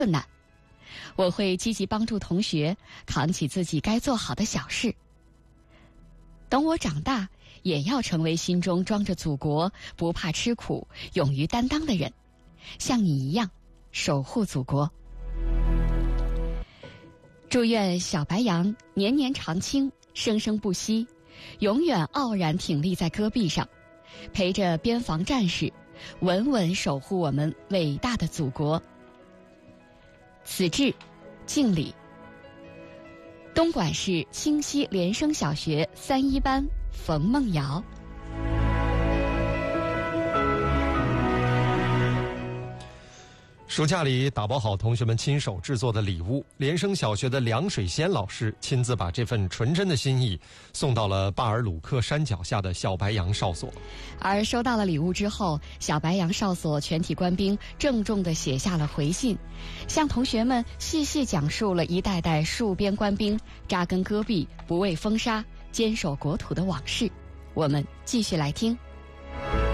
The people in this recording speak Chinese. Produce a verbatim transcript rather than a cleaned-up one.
困难。我会积极帮助同学扛起自己该做好的小事。等我长大，也要成为心中装着祖国、不怕吃苦、勇于担当的人，像你一样守护祖国。祝愿小白杨年年长青，生生不息，永远傲然挺立在戈壁上，陪着边防战士稳稳守护我们伟大的祖国。此致敬礼。东莞市清溪连升小学三一班冯梦瑶。 暑假里打包好同学们亲手制作的礼物，连升小学的梁水仙老师亲自把这份纯真的心意送到了巴尔鲁克山脚下的小白杨哨所。 而收到了礼物之后，小白杨哨所全体官兵郑重地写下了回信，向同学们细细讲述了一代代戍边官兵扎根戈壁、不畏风沙、坚守国土的往事。我们继续来听。